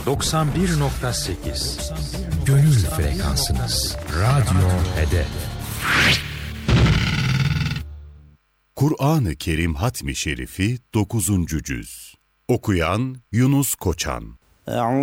91.8 Gönül frekansınız. Radyo Hedef. Kur'an-ı Kerim Hatmi Şerifi 9. Cüz. Okuyan Yunus Koçan.